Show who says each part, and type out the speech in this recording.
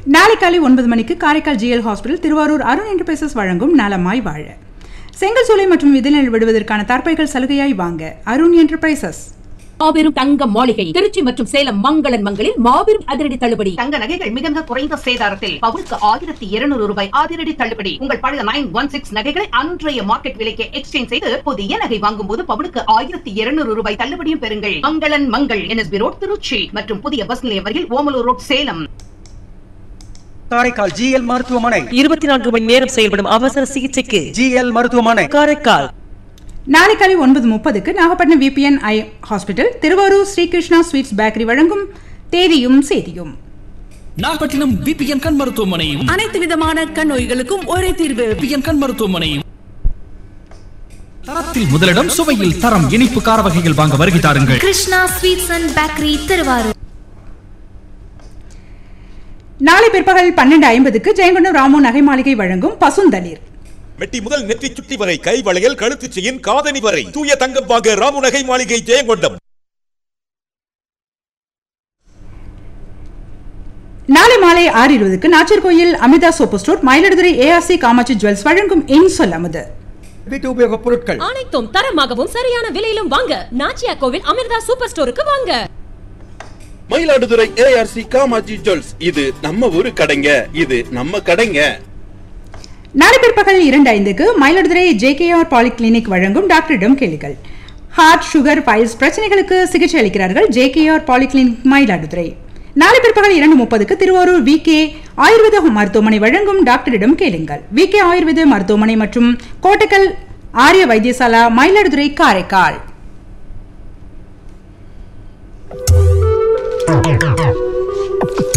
Speaker 1: நாளை காலை 9 மணிக்கு Karaikal GL hospital Thiruvarur Arun enterprises வழங்கும் நலமாய் வாழ. செங்கல் சூளை மற்றும் விதைநெல் விடுவதற்கான தற்பைகள் சலுகையாய் வாங்க அருண் என்டர்பிரைசஸ்.
Speaker 2: மாபெரும் தங்க மாளிகை திருச்சி மற்றும் சேலம் மங்களன் மங்களில் மாபெரும் அதிரடி தள்ளுபடி.
Speaker 3: தங்க நகைகள் மிக மிக குறைந்த சேதாரத்தில் பவுனுக்கு 1200 ரூபாய் அதிரடி தள்ளுபடி. உங்கள் பழைய 916 நகைகளை அன்றைய மார்க்கெட் விலைக்கு எக்ஸ்சேஞ்ச் செய்து புதிய நகை வாங்கும் போது பவுனுக்கு 1200 ரூபாய் தள்ளுபடியும் பெறுங்கள். மங்களன் மங்கள் NSB ரோட் திருச்சி மற்றும் புதிய பஸ் நிலையம் வரையில் ஓமலூர் ரோட் சேலம்.
Speaker 4: காரைக்கால் ஜிஎல் மருத்துவமனை
Speaker 5: 24 மணி நேரம் செயல்படும் அவசர சிகிச்சைக்கு
Speaker 4: ஜிஎல் மருத்துவமனை
Speaker 5: காரைக்கால்.
Speaker 1: நாளை காலை 9:30க்கு நாகப்பட்டினம் VPN ஐ hospital Thiruvarur Srikrishna sweets bakery வழங்கும் தேதியும் செய்தியும்.
Speaker 6: நாகப்பட்டினம் VPN கண் மருத்துவமனையும்
Speaker 2: அனைத்து விதமான கண் நோய்களுக்கும் ஒரே தீர்வு.
Speaker 6: VPN கண் மருத்துவமனையும் தரத்தில் முதலிடம், சுவையில் தரம். இனிப்பு கார வகைகள் வாங்க வருகை தாருங்கள்.
Speaker 7: Krishna sweets and bakery Thiruvarur.
Speaker 1: நாளை பிற்பகல் 12:50க்கு ஜெயங்கொண்டம் ராமு நகை மாளிகை வழங்கும் பசுந்தளிர்.
Speaker 8: மெட்டி முதல் நெற்றி சுட்டி வரை, கை வளையல், கழுத்து செயின், காதணி வரை தூய தங்கம் வாங்க ராமு நகை மாளிகை ஜெயங்கொண்டம்.
Speaker 1: நாளை மாலை 6:20க்கு Nachiarkoil Amrita soap store Mayiladuthurai ARC Kamakshi jewels வழங்கும் இன்சொல் அமுது.
Speaker 4: வீட்டு உபயோக பொருட்கள்
Speaker 2: அனைத்தும் தரமாகவும் சரியான விலையிலும் வாங்க நாச்சியா கோவில் அமிர்தா சூப்பர் ஸ்டோருக்கு வாங்க.
Speaker 9: Mayiladuthurai ARC Kamakshi jewels. இது நம்ம ஊரு கடைங்க, இது நம்ம கடைங்க.
Speaker 1: நாளை பிற்பகல் 2:05க்கு மயிலாடுதுறை JKR பாலிகிளினிக் வழங்கும் டாக்டரிடம் கேளுங்கள். ஹார்ட், சுகர், பைல்ஸ் பிரச்சனைகளுக்கு சிகிச்சை அளிக்கிறார்கள் JKR பாலிகிளினிக் மயிலாடுதுறை. நாளை பிற்பகல் 2:30க்கு திருவாரூர் VK ஆயுர்வேத மருத்துவமனை வழங்கும் டாக்டரிடம் கேளுங்கள். VK ஆயுர்வேத மருத்துவமனை மற்றும் கோட்டக்கல் ஆரிய வைத்தியசாலா மயிலாடுதுறை காரைக்கால்.